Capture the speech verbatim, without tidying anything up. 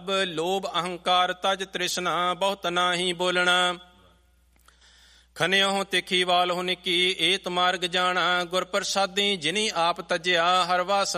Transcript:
ਸਭ ਲੋਭ ਅਹੰਕਾਰ ਤਜ ਤ੍ਰਿਸ਼ਨਾ ਬਹੁਤ ਨਾਹੀ ਬੋਲਣਾ। ਖਨਿਓ ਤਿੱਖੀ ਵਾਲ ਹੋ ਨਿੱਕੀ ਏਤ ਮਾਰਗ ਜਾਣਾ ਗੁਰ ਪ੍ਰਸਾਦੀ ਜਿਨੀ ਆਪ ਤਜਿਆ ਹਰ ਵਾਸਨਾ